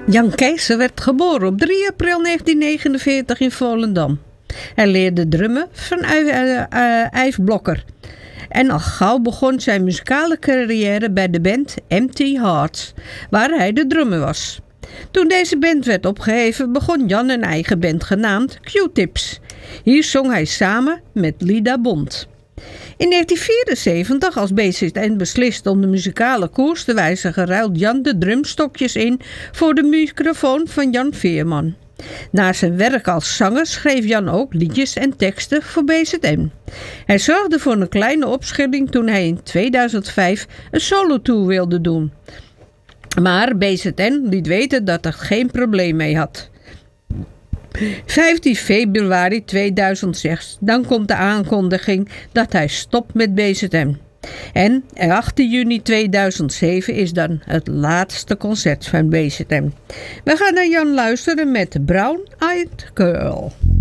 Jan Kees werd geboren op 3 april 1949 in Volendam. Hij leerde drummen van Yves Blokker. En al gauw begon zijn muzikale carrière bij de band Empty Hearts, waar hij de drummer was. Toen deze band werd opgeheven, begon Jan een eigen band genaamd Q-Tips. Hier zong hij samen met Lida Bond. In 1974, als BZN besliste om de muzikale koers te wijzigen, ruilt Jan de drumstokjes in voor de microfoon van Jan Veerman. Na zijn werk als zanger schreef Jan ook liedjes en teksten voor BZN. Hij zorgde voor een kleine opschudding toen hij in 2005 een solotour wilde doen. Maar BZN liet weten dat er geen probleem mee had. 15 februari 2006, dan komt de aankondiging dat hij stopt met BZN. En 8 juni 2007 is dan het laatste concert van BZN. We gaan naar Jan luisteren met Brown Eyed Girl.